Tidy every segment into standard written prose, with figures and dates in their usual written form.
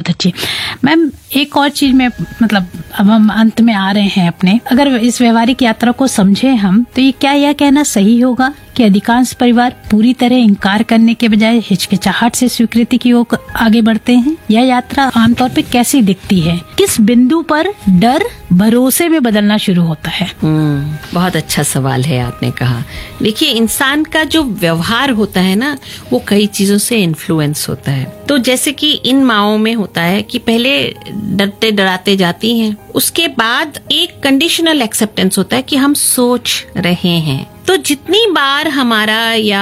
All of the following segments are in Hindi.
बहुत अच्छी। मैम एक और चीज में, मतलब अब हम अंत में आ रहे हैं अपने, अगर इस व्यवहारिक यात्रा को समझे हम, तो ये क्या यह कहना सही होगा कि अधिकांश परिवार पूरी तरह इनकार करने के बजाय हिचकिचाहट से स्वीकृति की ओर आगे बढ़ते हैं? यह यात्रा आमतौर पे कैसी दिखती है? किस बिंदु पर डर भरोसे में बदलना शुरू होता है? बहुत अच्छा सवाल है आपने कहा। देखिए, इंसान का जो व्यवहार होता है ना, वो कई चीजों से इन्फ्लुएंस होता है। तो जैसे कि इन माओं में होता है कि पहले डरते डराते जाती हैं, उसके बाद एक कंडीशनल एक्सेप्टेंस होता है कि हम सोच रहे हैं। तो जितनी बार हमारा या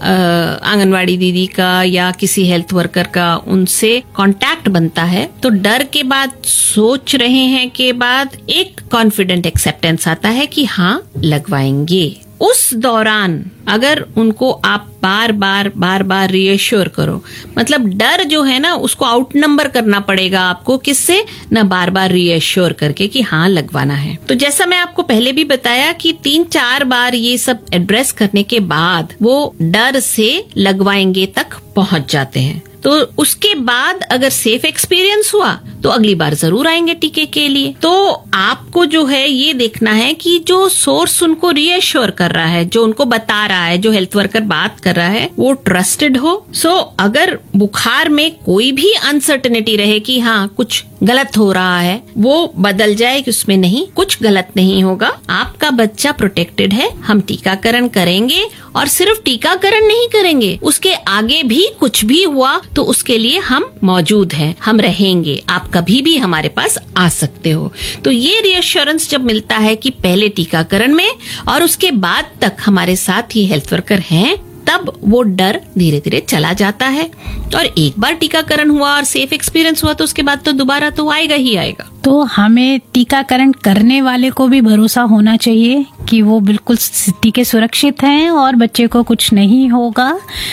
आंगनवाड़ी दीदी का या किसी हेल्थ वर्कर का उनसे कांटेक्ट बनता है, तो डर के बाद सोच रहे हैं के बाद एक कॉन्फिडेंट एक्सेप्टेंस आता है कि हाँ लगवाएंगे। उस दौरान अगर उनको आप बार बार रीएश्योर करो, मतलब डर जो है ना उसको आउट नंबर करना पड़ेगा आपको, किससे ना, बार बार रीएश्योर करके कि हाँ लगवाना है। तो जैसा मैं आपको पहले भी बताया कि 3-4 बार ये सब एड्रेस करने के बाद वो डर से लगवाएंगे तक पहुंच जाते हैं। तो उसके बाद अगर सेफ एक्सपीरियंस हुआ तो अगली बार जरूर आएंगे टीके के लिए। तो आपको जो है ये देखना है कि जो सोर्स उनको रीएश्योर कर रहा है, जो उनको बता रहा है, जो हेल्थ वर्कर बात कर रहा है, वो ट्रस्टेड हो। सो अगर बुखार में कोई भी अनसर्टेनिटी रहे कि हाँ कुछ गलत हो रहा है, वो बदल जाए कि उसमें नहीं, कुछ गलत नहीं होगा, आपका बच्चा प्रोटेक्टेड है, हम टीकाकरण करेंगे। और सिर्फ टीकाकरण नहीं करेंगे, उसके आगे भी कुछ भी हुआ तो उसके लिए हम मौजूद हैं, हम रहेंगे, आप कभी भी हमारे पास आ सकते हो। तो ये रिएश्योरेंस जब मिलता है कि पहले टीकाकरण में और उसके बाद तक हमारे साथ ही हेल्थ वर्कर हैं, तब वो डर धीरे धीरे चला जाता है। और एक बार टीकाकरण हुआ और सेफ एक्सपीरियंस हुआ तो उसके बाद तो दोबारा तो आएगा ही आएगा। तो हमें टीकाकरण करने वाले को भी भरोसा होना चाहिए कि वो बिल्कुल टीके सुरक्षित हैं और बच्चे को कुछ नहीं होगा,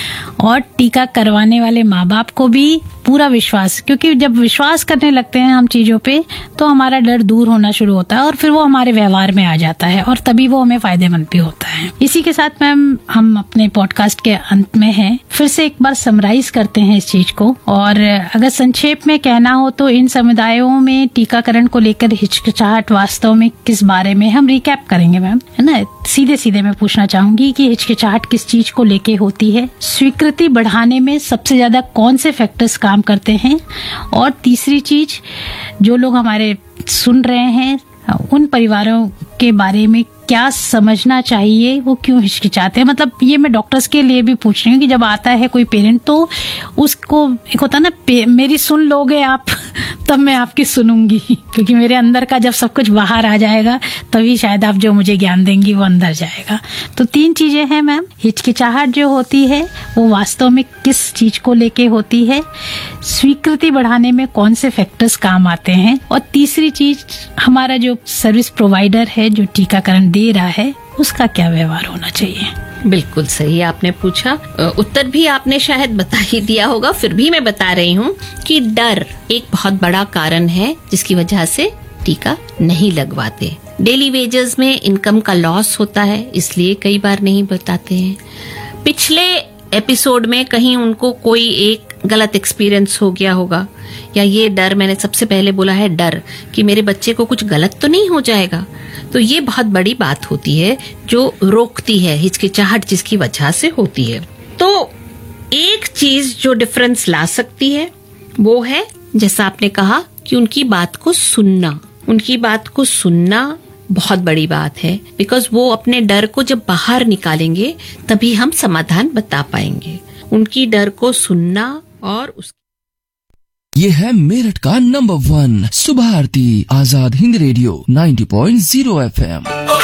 और टीका करवाने वाले माँ बाप को भी पूरा विश्वास, क्योंकि जब विश्वास करने लगते हैं हम चीजों पे तो हमारा डर दूर होना शुरू होता है और फिर वो हमारे व्यवहार में आ जाता है और तभी वो हमें फायदेमंद भी होता है। इसी के साथ मैम हम अपने पॉडकास्ट के अंत में हैं, फिर से एक बार समराइज करते हैं इस चीज को, और अगर संक्षेप में कहना हो तो इन समुदायों में टीकाकरण को लेकर हिचकिचाहट वास्तव में किस बारे में, हम रिकैप करेंगे मैम, है ना। सीधे सीधे मैं पूछना चाहूंगी कि हिचकिचाहट किस चीज को लेके होती है, स्वीकृति बढ़ाने में सबसे ज्यादा कौन से फैक्टर्स काम करते हैं, और तीसरी चीज जो लोग हमारे सुन रहे हैं उन परिवारों के बारे में क्या समझना चाहिए, वो क्यों हिचकिचाते हैं। मतलब ये मैं डॉक्टर्स के लिए भी पूछ रही हूँ कि जब आता है कोई पेरेंट तो उसको एक होता ना, मेरी सुन लोगे आप तब मैं आपकी सुनूंगी, क्योंकि मेरे अंदर का जब सब कुछ बाहर आ जाएगा तभी शायद आप जो मुझे ज्ञान देंगी वो अंदर जाएगा। तो 3 चीजें हैं मैम, हिचकिचाहट जो होती है वो वास्तव में किस चीज को लेके होती है, स्वीकृति बढ़ाने में कौन से फैक्टर्स काम आते हैं, और तीसरी चीज हमारा जो सर्विस प्रोवाइडर है जो टीकाकरण दे रहा है उसका क्या व्यवहार होना चाहिए। बिल्कुल सही आपने पूछा, उत्तर भी आपने शायद बता ही दिया होगा, फिर भी मैं बता रही हूँ कि डर एक बहुत बड़ा कारण है जिसकी वजह से टीका नहीं लगवाते। डेली वेजेस में इनकम का लॉस होता है, इसलिए कई बार नहीं बताते हैं। पिछले एपिसोड में कहीं उनको कोई एक गलत एक्सपीरियंस हो गया होगा, या ये डर, मैंने सबसे पहले बोला है डर कि मेरे बच्चे को कुछ गलत तो नहीं हो जाएगा, तो ये बहुत बड़ी बात होती है जो रोकती है हिचकिचाहट जिसकी वजह से होती है। तो एक चीज जो डिफरेंस ला सकती है वो है, जैसा आपने कहा कि उनकी बात को सुनना, उनकी बात को सुनना बहुत बड़ी बात है, बिकॉज वो अपने डर को जब बाहर निकालेंगे तभी हम समाधान बता पाएंगे। उनकी डर को सुनना और ये है मेरठ का नंबर 1 सुबह आरती आजाद हिंद रेडियो 90.0 FM।